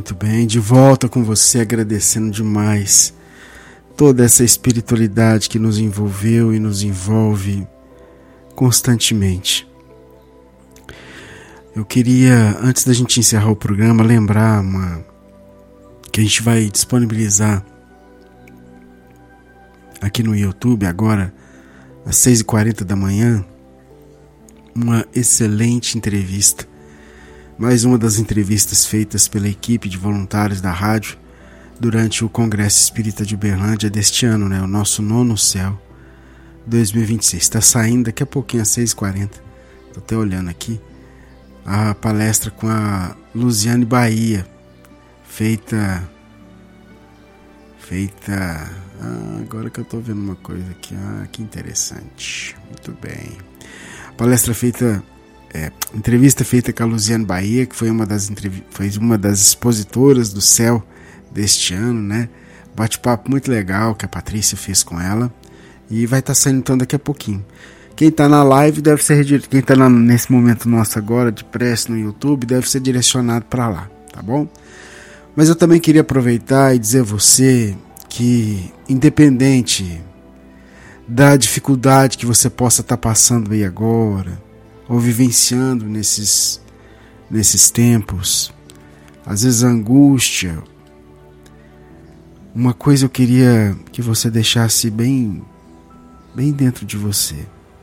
Muito bem, de volta com você, agradecendo demais toda essa espiritualidade que nos envolveu e nos envolve constantemente. Eu queria, antes da gente encerrar o programa, lembrar que a gente vai disponibilizar aqui no YouTube agora, às 6h40 da manhã, uma excelente entrevista. Mais uma das entrevistas feitas pela equipe de voluntários da rádio durante o Congresso Espírita de Uberlândia deste ano, né? O nosso Nono Céu 2026. Está saindo daqui a pouquinho, às 6h40. Estou até olhando aqui. A palestra com a Luziane Bahia, feita... agora que eu estou vendo uma coisa aqui. Que interessante. Muito bem. A palestra feita... entrevista feita com a Luziane Bahia, que foi uma das expositoras do céu deste ano, né? Bate-papo muito legal que a Patrícia fez com ela. E vai estar saindo então daqui a pouquinho. Quem está na live deve ser... Quem está nesse momento nosso agora, de prece no YouTube, deve ser direcionado para lá, tá bom? Mas eu também queria aproveitar e dizer a você que, independente da dificuldade que você possa estar passando aí agora, ou vivenciando nesses tempos, às vezes a angústia, uma coisa eu queria que você deixasse bem dentro de você,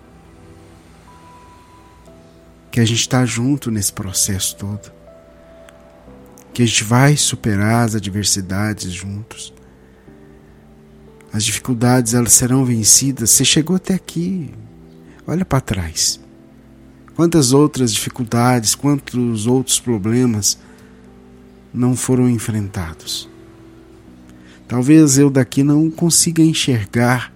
que a gente está junto nesse processo todo, que a gente vai superar as adversidades juntos, as dificuldades elas serão vencidas. Você chegou até aqui, olha para trás. Quantas outras dificuldades, quantos outros problemas não foram enfrentados? Talvez eu daqui não consiga enxergar